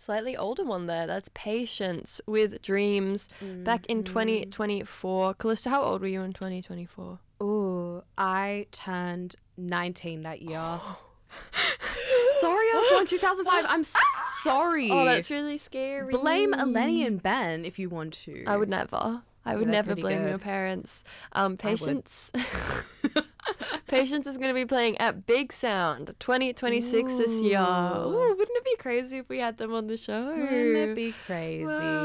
slightly older one there. That's Patience with Dreams back in 2024. Callista, how old were you in 2024? Ooh, I turned 19 that year. Sorry, I was born 2005. I'm sorry. Oh, that's really scary. Blame Eleni and Ben if you want to. I would never. I would they're never pretty blame good. your parents. Patience. Patience is going to be playing at Big Sound 2026 this year. Ooh, wouldn't it be crazy if we had them on the show? Wouldn't it be crazy?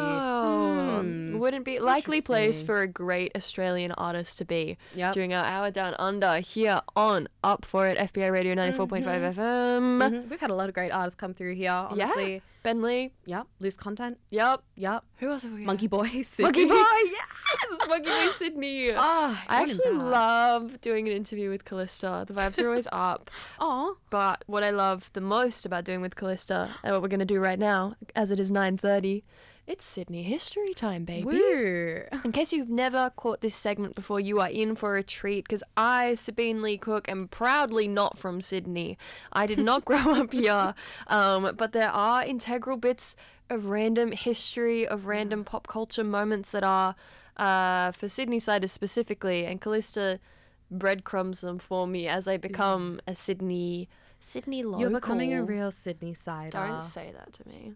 Wow. Wouldn't be likely place Interesting. for a great Australian artist to be Yep. during our hour down under here on Up For It, FBI Radio 94.5 FM. We've had a lot of great artists come through here, honestly. Yeah. Ben Lee. Yep. Loose content. Yep. Yep. Who else have we Monkey Boy. Monkey Sydney. Boy, yes! Monkey Boy Sydney. Ah, I actually love doing an interview with Callista. The vibes are always up. Oh. But what I love the most about doing with Callista, and what we're going to do right now, as it is 9:30, it's Sydney history time, baby. Woo. In case you've never caught this segment before, you are in for a treat because I, Sabine Lee Cook, am proudly not from Sydney. I did not grow up here, but there are integral bits of random history, of random pop culture moments that are for Sydney-siders specifically, and Callista breadcrumbs them for me as I become a Sydney local. You're becoming a real Sydney sider. Don't say that to me.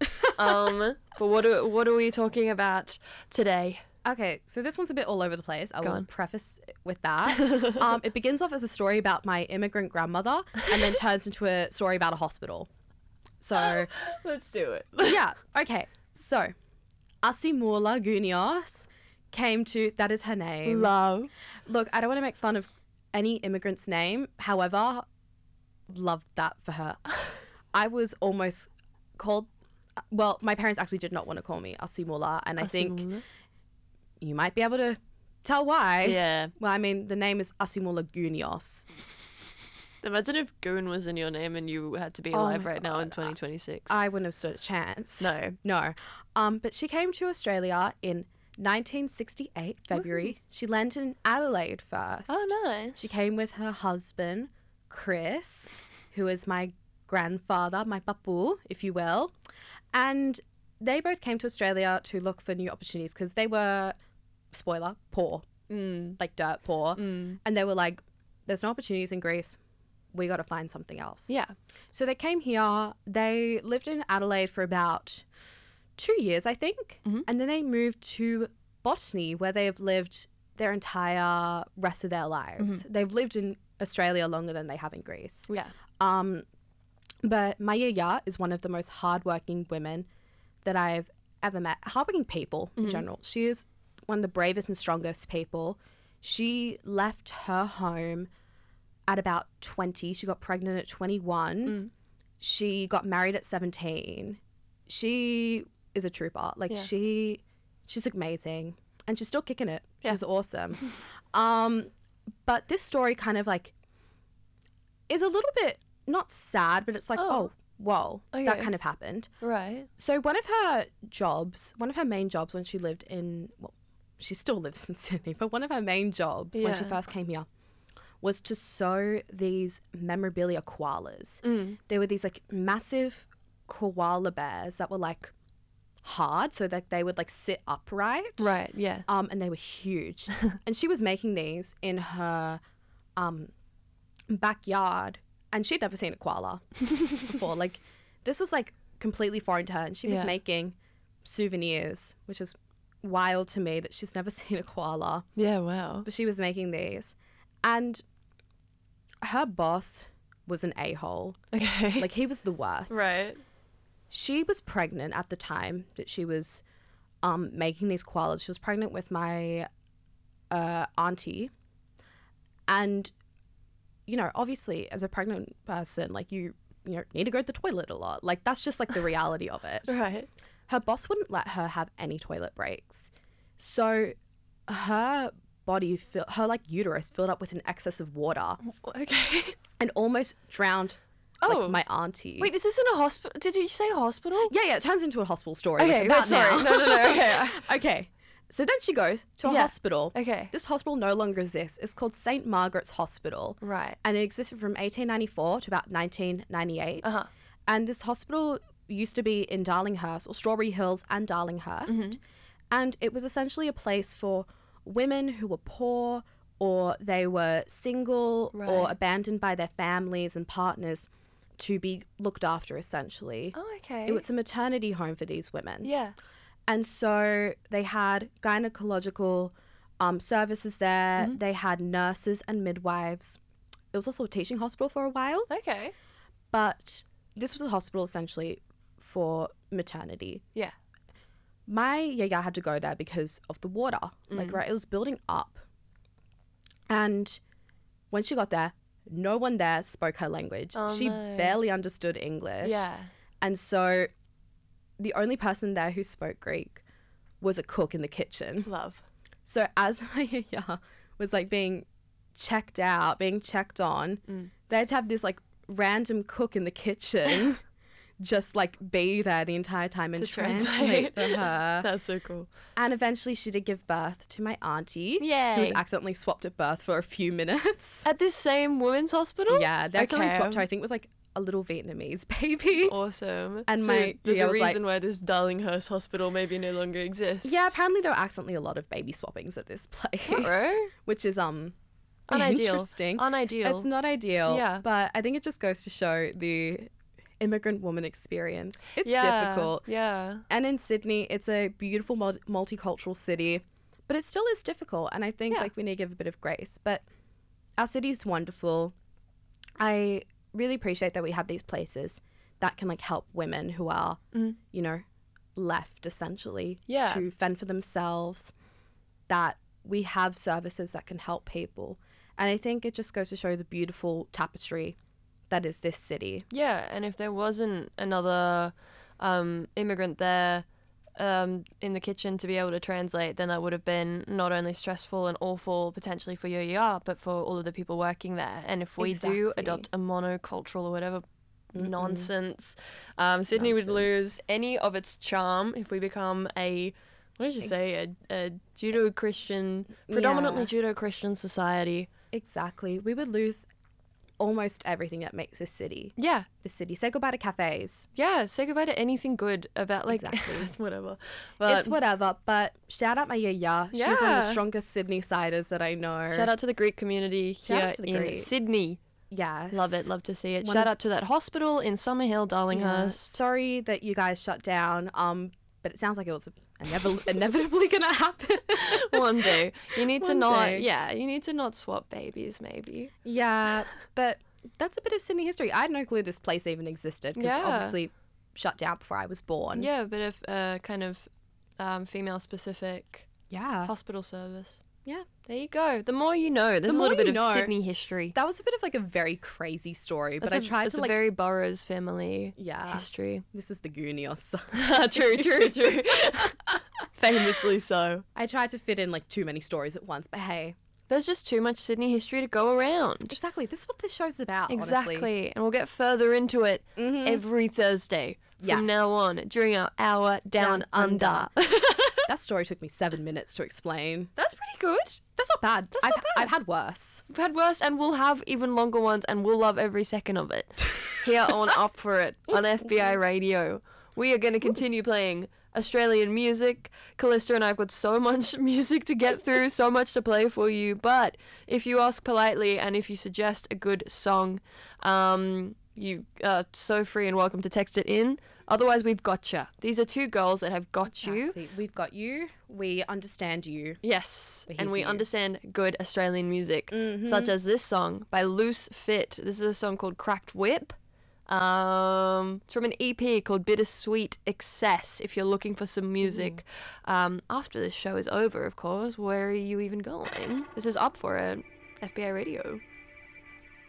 But what are we talking about today? Okay, so this one's a bit all over the place. I Go will on. preface with that. It begins off as a story about my immigrant grandmother and then turns into a story about a hospital. So, Let's do it. yeah, okay. So, Asimula Gunios came to, that is her name. Love. Look, I don't want to make fun of any immigrant's name. However, loved that for her. I was almost called, well, my parents actually did not want to call me Asimula, and I think you might be able to tell why. Yeah. Well, I mean, the name is Asimula Gunios. Imagine if Goon was in your name and you had to be alive right now in 2026. I wouldn't have stood a chance. No. But she came to Australia in 1968, February. She landed in Adelaide first. Oh, nice. She came with her husband, Chris, who is my grandfather, my papu, if you will. And they both came to Australia to look for new opportunities because they were, spoiler, poor. Like dirt poor. And they were like, there's no opportunities in Greece. We got to find something else. Yeah. So they came here. They lived in Adelaide for about 2 years, I think. And then they moved to Botany, where they have lived their entire rest of their lives. They've lived in Australia longer than they have in Greece. Yeah. But Maya Ya is one of the most hardworking women that I've ever met. Hardworking people in general. She is one of the bravest and strongest people. She left her home at about 20. She got pregnant at 21. She got married at 17. She is a trooper. Like she's amazing. And she's still kicking it. She's awesome. But this story kind of like is a little bit not sad, but it's like, oh whoa, that kind of happened. Right. So one of her main jobs when she lived in, well, she still lives in Sydney, but one of her main jobs when she first came here was to sew these memorabilia koalas. There were these like massive koala bears that were like hard so that they would like sit upright. Right, yeah. And they were huge. And she was making these in her backyard, and she'd never seen a koala before. Like this was like completely foreign to her, and she was making souvenirs, which is wild to me that she's never seen a koala. Yeah, wow. But she was making these. And her boss was an a-hole. Okay. Like, he was the worst. Right. She was pregnant at the time that she was making these koalas. She was pregnant with my auntie. And, you know, obviously, as a pregnant person, like, you need to go to the toilet a lot. Like, that's just, like, the reality of it. Right. Her boss wouldn't let her have any toilet breaks. So her body, her like uterus filled up with an excess of water. Okay. And almost drowned like my auntie. Wait, is this in a hospital? Did you say hospital? Yeah, it turns into a hospital story. Okay, like, about sorry. now. No, okay. Okay. So then she goes to a hospital. Okay. This hospital no longer exists. It's called St. Margaret's Hospital. Right. And it existed from 1894 to about 1998. And this hospital used to be in Darlinghurst, or Strawberry Hills and Darlinghurst. And it was essentially a place for women who were poor, or they were single, or Right. abandoned by their families and partners, to be looked after, essentially. Oh, okay. It was a maternity home for these women. Yeah. And so they had gynecological services there. They had nurses and midwives. It was also a teaching hospital for a while. Okay. But this was a hospital essentially for maternity. Yeah. My yaya had to go there because of the water. Like, right, it was building up. And when she got there, no one there spoke her language. Oh, She no. barely understood English. Yeah. And so the only person there who spoke Greek was a cook in the kitchen. Love. So as my yaya was like being checked out, being checked on, they had to have this like random cook in the kitchen just like be there the entire time and To translate translate. for her. That's so cool. And eventually she did give birth to my auntie, who was Yay. accidentally swapped at birth for a few minutes. At this same women's hospital? Yeah, they accidentally Okay. swapped her, I think, with like a little Vietnamese baby. Awesome. And so my- there's yeah, I a was like- reason why this Darlinghurst Hospital maybe no longer exists. Yeah, apparently there were accidentally a lot of baby swappings at this place. Ruh-roh. Which is Unideal. interesting. Unideal. It's not ideal. Yeah. But I think it just goes to show the immigrant woman experience. It's Yeah, difficult. Yeah. And in Sydney, it's a beautiful multicultural city, but it still is difficult. And I think Yeah. like we need to give a bit of grace. But our city is wonderful. I really appreciate that we have these places that can like help women who are, you know, left essentially Yeah. to fend for themselves, that we have services that can help people. And I think it just goes to show the beautiful tapestry that is this city. Yeah, and if there wasn't another immigrant there in the kitchen to be able to translate, then that would have been not only stressful and awful potentially for Yo-Ya, but for all of the people working there. And if we do Exactly. adopt a monocultural or whatever nonsense, Sydney would lose any of its charm if we become a, what did you say, a Judo-Christian, predominantly Yeah. Judo-Christian society. Exactly. We would lose almost everything that makes this city. Yeah. The city. Say goodbye to cafes. Yeah, say goodbye to anything good about, like, Exactly. it's whatever. But It's whatever, but shout out my yaya. She's one of the Yeah. strongest Sydney siders that I know. shout out to the Greek community Shout here out to the in Greeks. Sydney. Yes. Love it, love to see it. One Shout of- out to that hospital in Summerhill, Yeah. Darlinghurst. Sorry that you guys shut down. But it sounds like it was inevitably gonna happen. One day. You need to One not, day. yeah, you need to not swap babies, maybe. Yeah, but that's a bit of Sydney history. I had no clue this place even existed because Yeah. obviously shut down before I was born. Yeah, a bit of kind of female-specific Yeah. hospital service. Yeah. There you go. The more you know. There's a more little bit you of know. Sydney history. That was a bit of like a very crazy story, but I tried it's to a like very Burroughs family yeah. history. This is the Goonies. True, true, true. Famously so. I tried to fit in like too many stories at once, but hey, There's just too much Sydney history to go around. exactly. This is what this show's about. Exactly. Honestly. And we'll get further into it Mhm. every Thursday from Yes. now on during our hour down, Down under. Under. That story took me 7 minutes to explain. That's pretty good. That's not bad. That's not bad. I've had worse. We've had worse and we'll have even longer ones and we'll love every second of it. Here on Up For It on FBI Radio. We are going to continue playing Australian music. Callista and I have got so much music to get through, so much to play for you. But if you ask politely and if you suggest a good song, you are so free and welcome to text it in. Otherwise, we've got you. These are two girls that have got you. Exactly. We've got you. We understand you. Yes, We're here and for we you. understand good Australian music, such as this song by Loose Fit. This is a song called Cracked Whip. It's from an EP called Bittersweet Excess. If you're looking for some music after this show is over, of course, where are you even going? This is Up For It, FBI Radio.